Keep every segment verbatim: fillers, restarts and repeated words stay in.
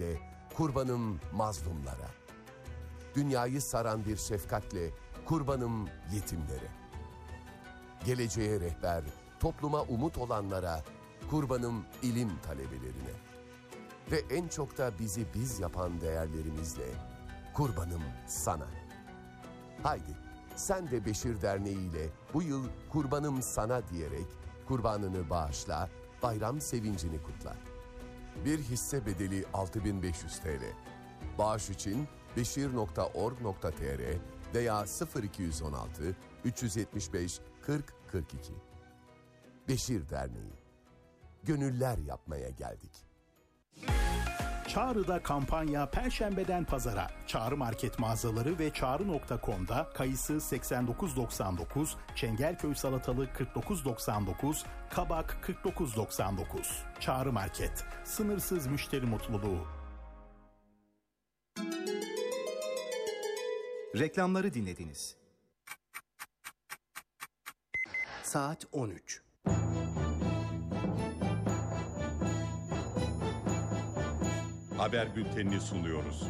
ile kurbanım mazlumlara. Dünyayı saran bir şefkatle kurbanım yetimlere. Geleceğe rehber, topluma umut olanlara, kurbanım ilim talebelerine. Ve en çok da bizi biz yapan değerlerimizle kurbanım sana. Haydi sen de Beşir Derneği ile bu yıl kurbanım sana diyerek kurbanını bağışla, bayram sevincini kutla. Bir hisse bedeli altı bin beş yüz TL. Bağış için beşir nokta org nokta tr veya sıfır iki yüz on altı üç yüz yetmiş beş kırk kırk iki. Beşir Derneği. Gönüller yapmaya geldik. Çağrı'da kampanya Perşembeden Pazara. Çağrı Market mağazaları ve çağrı nokta com'da kayısı seksen dokuz doksan dokuz, Çengelköy salatalık kırk dokuz doksan dokuz, kabak kırk dokuz doksan dokuz. Çağrı Market. Sınırsız müşteri mutluluğu. Reklamları dinlediniz. Saat on üç. Haber bültenini sunuyoruz.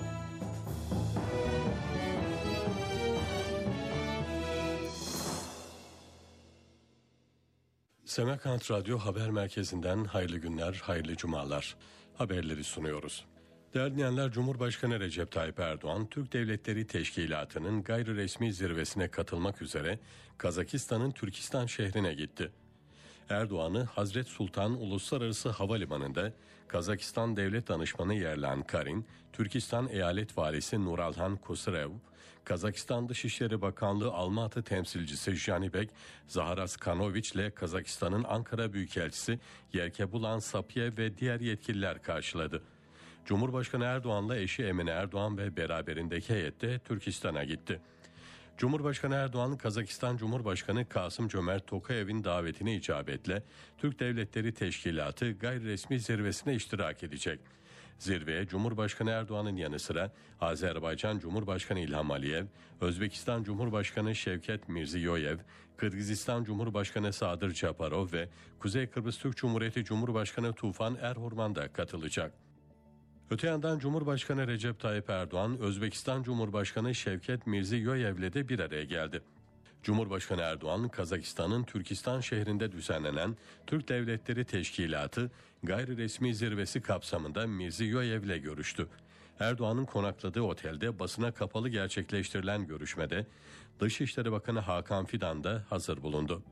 Semerkant Radyo Haber Merkezi'nden hayırlı günler, hayırlı cumalar. Haberleri sunuyoruz. Değerli dinleyenler, Cumhurbaşkanı Recep Tayyip Erdoğan, Türk Devletleri Teşkilatı'nın gayri resmi zirvesine katılmak üzere Kazakistan'ın Türkistan şehrine gitti. Erdoğan'ı Hazret Sultan Uluslararası Havalimanı'nda Kazakistan Devlet Danışmanı Yerlan Karin, Türkistan Eyalet Valisi Nuralhan Kusurev, Kazakistan Dışişleri Bakanlığı Almatı Temsilcisi Janibek Zaharaskanoviç ile Kazakistan'ın Ankara Büyükelçisi Yerkebulan Sapiye ve diğer yetkililer karşıladı. Cumhurbaşkanı Erdoğan'la eşi Emine Erdoğan ve beraberindeki heyette Türkistan'a gitti. Cumhurbaşkanı Erdoğan, Kazakistan Cumhurbaşkanı Kasım-Cömert Tokayev'in davetine icabetle Türk Devletleri Teşkilatı gayri resmi zirvesine iştirak edecek. Zirveye Cumhurbaşkanı Erdoğan'ın yanı sıra Azerbaycan Cumhurbaşkanı İlham Aliyev, Özbekistan Cumhurbaşkanı Şevket Mirziyoyev, Kırgızistan Cumhurbaşkanı Sadır Japarov ve Kuzey Kıbrıs Türk Cumhuriyeti Cumhurbaşkanı Tufan Erhurman da katılacak. Öte yandan Cumhurbaşkanı Recep Tayyip Erdoğan, Özbekistan Cumhurbaşkanı Şevket Mirziyoyev'le de bir araya geldi. Cumhurbaşkanı Erdoğan, Kazakistan'ın Türkistan şehrinde düzenlenen Türk Devletleri Teşkilatı gayri resmi zirvesi kapsamında Mirziyoyev'le görüştü. Erdoğan'ın konakladığı otelde basına kapalı gerçekleştirilen görüşmede Dışişleri Bakanı Hakan Fidan da hazır bulundu.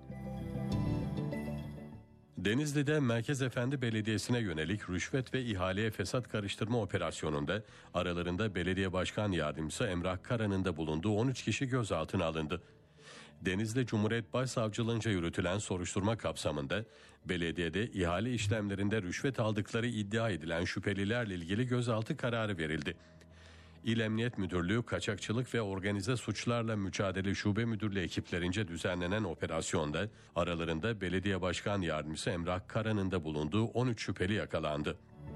Denizli'de Merkez Efendi Belediyesi'ne yönelik rüşvet ve ihaleye fesat karıştırma operasyonunda aralarında belediye başkan yardımcısı Emrah Kara'nın da bulunduğu on üç kişi gözaltına alındı. Denizli Cumhuriyet Başsavcılığınca yürütülen soruşturma kapsamında belediyede ihale işlemlerinde rüşvet aldıkları iddia edilen şüphelilerle ilgili gözaltı kararı verildi. İl Emniyet Müdürlüğü Kaçakçılık ve Organize Suçlarla Mücadele Şube Müdürlüğü ekiplerince düzenlenen operasyonda aralarında belediye başkan yardımcısı Emrah Kara'nın da bulunduğu on üç şüpheli yakalandı.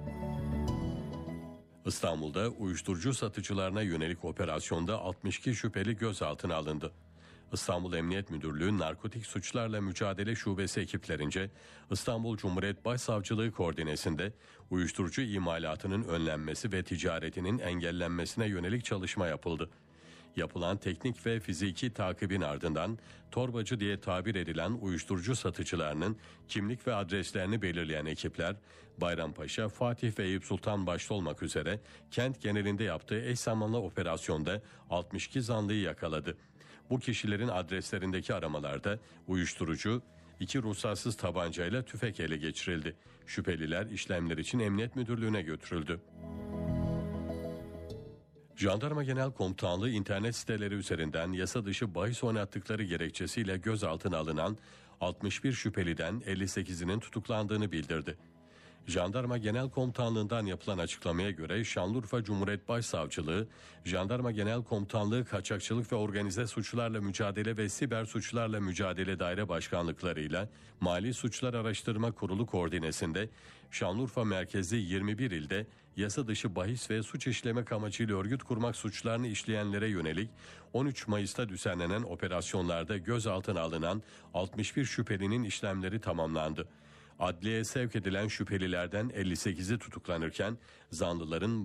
İstanbul'da uyuşturucu satıcılarına yönelik operasyonda altmış iki şüpheli gözaltına alındı. İstanbul Emniyet Müdürlüğü Narkotik Suçlarla Mücadele Şubesi ekiplerince İstanbul Cumhuriyet Başsavcılığı koordinesinde uyuşturucu imalatının önlenmesi ve ticaretinin engellenmesine yönelik çalışma yapıldı. Yapılan teknik ve fiziki takibin ardından torbacı diye tabir edilen uyuşturucu satıcılarının kimlik ve adreslerini belirleyen ekipler Bayrampaşa, Fatih ve Eyüp Sultan başta olmak üzere kent genelinde yaptığı eş zamanlı operasyonda altmış iki zanlıyı yakaladı. Bu kişilerin adreslerindeki aramalarda uyuşturucu, iki ruhsatsız tabancayla tüfek ele geçirildi. Şüpheliler işlemler için Emniyet Müdürlüğü'ne götürüldü. Jandarma Genel Komutanlığı internet siteleri üzerinden yasa dışı bahis oynattıkları gerekçesiyle gözaltına alınan altmış bir şüpheliden elli sekizinin tutuklandığını bildirdi. Jandarma Genel Komutanlığı'ndan yapılan açıklamaya göre Şanlıurfa Cumhuriyet Başsavcılığı, Jandarma Genel Komutanlığı Kaçakçılık ve Organize Suçlarla Mücadele ve Siber Suçlarla Mücadele Daire Başkanlıklarıyla Mali Suçlar Araştırma Kurulu koordinesinde Şanlıurfa merkezli yirmi bir ilde yasa dışı bahis ve suç işlemek amacıyla örgüt kurmak suçlarını işleyenlere yönelik on üç Mayıs'ta düzenlenen operasyonlarda gözaltına alınan altmış bir şüphelinin işlemleri tamamlandı. Adliyeye sevk edilen şüphelilerden elli sekizi tutuklanırken zanlıların